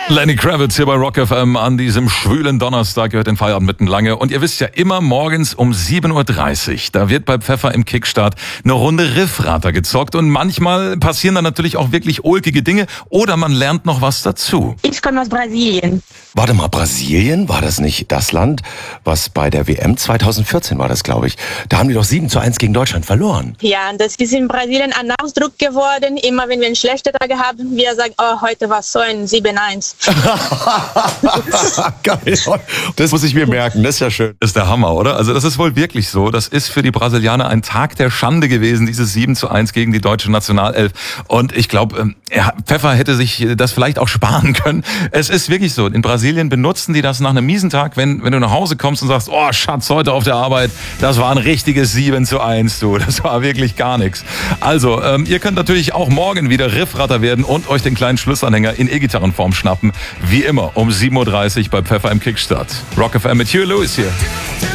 Lenny Kravitz hier bei Rock FM an diesem schwülen Donnerstag, gehört den Feierabend mitten lange. Und ihr wisst ja, immer morgens um 7.30 Uhr, da wird bei Pfeffer im Kickstart eine Runde Riffrater gezockt. Und manchmal passieren da natürlich auch wirklich ulkige Dinge oder man lernt noch was dazu. Ich komme aus Brasilien. Warte mal, Brasilien? War das nicht das Land, was bei der WM 2014 war das, glaube ich? Da haben die doch 7:1 gegen Deutschland verloren. Ja, das ist in Brasilien ein Ausdruck geworden. Immer wenn wir einen schlechten Tag haben, wir sagen, oh, heute war so ein 7:1. Geil. Das muss ich mir merken, das ist ja schön. Das ist der Hammer, oder? Also das ist wohl wirklich so. Das ist für die Brasilianer ein Tag der Schande gewesen, dieses 7:1 gegen die deutsche Nationalelf. Und ich glaube, Pfeffer hätte sich das vielleicht auch sparen können. Es ist wirklich so, in Brasilien benutzen die das nach einem miesen Tag, wenn du nach Hause kommst und sagst, oh Schatz, heute auf der Arbeit, das war ein richtiges 7:1, du. Das war wirklich gar nichts. Also, ihr könnt natürlich auch morgen wieder Riffratter werden und euch den kleinen Schlussanhänger in E-Gitarrenform schnappen. Wie immer um 7.30 Uhr bei Pfeffer im Kickstart. Rock FM mit Huey Lewis hier.